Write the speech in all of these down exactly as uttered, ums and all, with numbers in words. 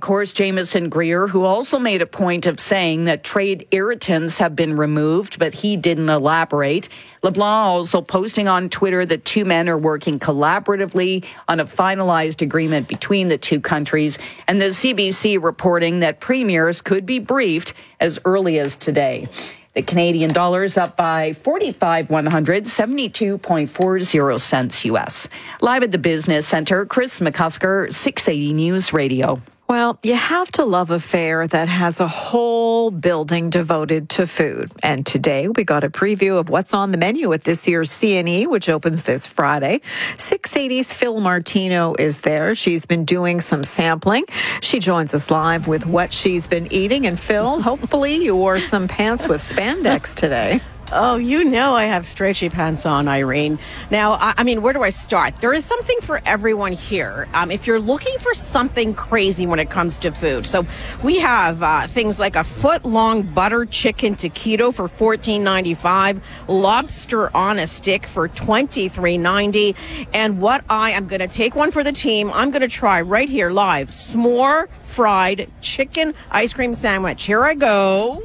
course, Jameson Greer, who also made a point of saying that trade irritants have been removed, but he didn't elaborate. LeBlanc also posting on Twitter that two men are working collaboratively on a finalized agreement between the two countries, and the C B C reporting that premiers could be briefed as early as today. The Canadian dollar is up by forty-five one hundred, seventy-two point four zero cents U S. Live at the Business Centre, Chris McCusker, six eighty News Radio. Well, you have to love a fair that has a whole building devoted to food. And today we got a preview of what's on the menu at this year's C N E, which opens this Friday. six eighty's Phil Martino is there. She's been doing some sampling. She joins us live with what she's been eating. And Phil, hopefully you wore some pants with spandex today. Oh, you know I have stretchy pants on, Irene. Now, I, I mean, where do I start? There is something for everyone here. Um, if you're looking for something crazy when it comes to food. So we have uh, things like a foot-long butter chicken taquito for fourteen ninety-five, lobster on a stick for twenty-three ninety, and what I am going to take one for the team. I'm going to try right here live, s'more fried chicken ice cream sandwich. Here I go.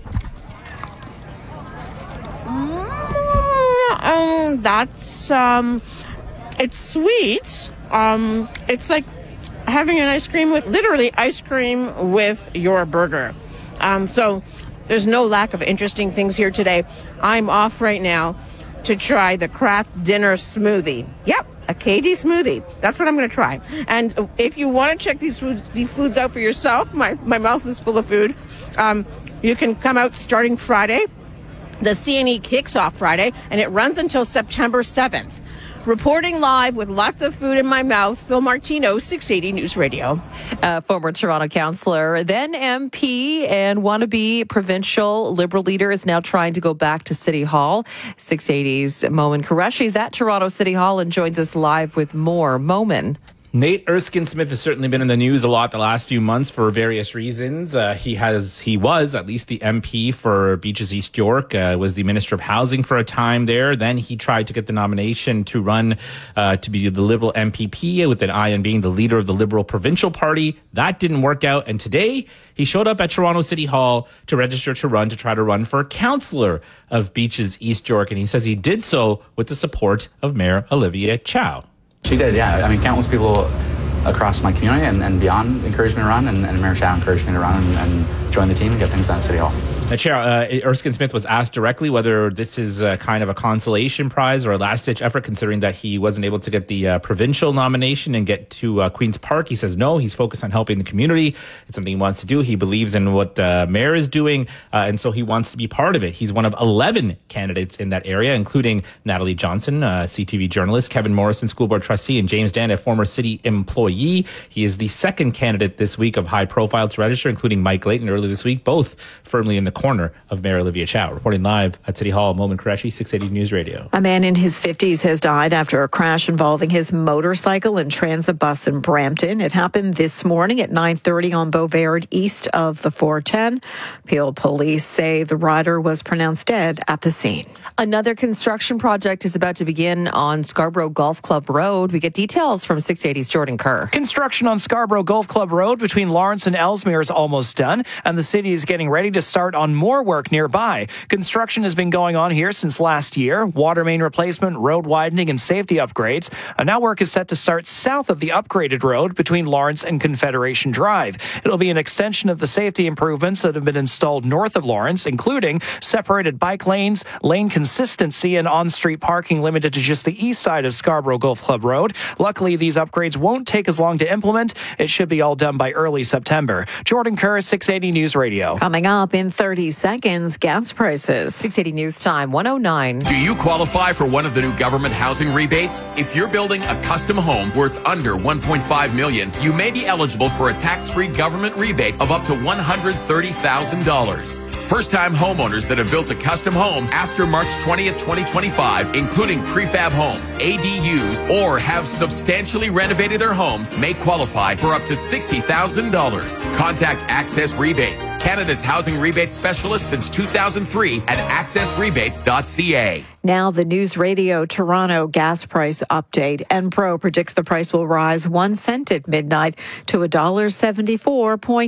Um, that's, um, it's sweet. Um, it's like having an ice cream with, literally ice cream with your burger. Um, so there's no lack of interesting things here today. I'm off right now to try the Kraft Dinner Smoothie. Yep, a K D smoothie. That's what I'm going to try. And if you want to check these foods, these foods out for yourself, my, my mouth is full of food. Um, you can come out starting Friday. The C N E kicks off Friday, and it runs until September seventh. Reporting live with lots of food in my mouth, Phil Martino, six eighty News Radio. Uh, former Toronto councillor, then M P, and wannabe provincial Liberal leader is now trying to go back to City Hall. six eighty's Momin Qureshi is at Toronto City Hall and joins us live with more. Momin. Nate Erskine-Smith has certainly been in the news a lot the last few months for various reasons. Uh, he has, he was at least the M P for Beaches East York, uh, was the Minister of Housing for a time there. Then he tried to get the nomination to run uh, to be the Liberal M P P with an eye on being the leader of the Liberal Provincial Party. That didn't work out. And today he showed up at Toronto City Hall to register to run, to try to run for councillor of Beaches East York. And he says he did so with the support of Mayor Olivia Chow. She did, yeah. I mean, countless people across my community and, and beyond encouraged me to run, and, and Mayor Chow encouraged me to run and, and join the team and get things done at City Hall. Now, Chair, uh, Erskine-Smith was asked directly whether this is a kind of a consolation prize or a last-ditch effort, considering that he wasn't able to get the uh, provincial nomination and get to uh, Queen's Park. He says no, he's focused on helping the community. It's something he wants to do. He believes in what the mayor is doing, uh, and so he wants to be part of it. He's one of eleven candidates in that area, including Natalie Johnson, uh, C T V journalist, Kevin Morrison, school board trustee, and James Dan, a former city employee. He is the second candidate this week of high profile to register, including Mike Layton earlier this week, both firmly in the corner of Mayor Olivia Chow. Reporting live at City Hall, Momin Qureshi, six eighty News Radio. A man in his fifties has died after a crash involving his motorcycle and transit bus in Brampton. It happened this morning at nine thirty on Beauvais, east of the four ten. Peel police say the rider was pronounced dead at the scene. Another construction project is about to begin on Scarborough Golf Club Road. We get details from six eighty's Jordan Kerr. Construction on Scarborough Golf Club Road between Lawrence and Ellesmere is almost done, and the city is getting ready to start on more work nearby. Construction has been going on here since last year. Water main replacement, road widening, and safety upgrades. And now work is set to start south of the upgraded road between Lawrence and Confederation Drive. It'll be an extension of the safety improvements that have been installed north of Lawrence, including separated bike lanes, lane consistency, and on-street parking limited to just the east side of Scarborough Golf Club Road. Luckily, these upgrades won't take as long to implement. It should be all done by early September. Jordan Kerr, six eighty News Radio. Coming up in thirty seconds, gas prices. six eighty News Time, one oh nine. Do you qualify for one of the new government housing rebates? If you're building a custom home worth under one point five million dollars, you may be eligible for a tax-free government rebate of up to one hundred thirty thousand dollars. First-time homeowners that have built a custom home after March twentieth, twenty twenty-five, including prefab homes, A D Us, or have substantially renovated their homes, may qualify for up to sixty thousand dollars. Contact Access Rebates, Canada's housing rebate specialist since two thousand three at access rebates dot c a. Now the News Radio Toronto gas price update. Enpro predicts the price will rise one cent at midnight to one dollar seventy-four.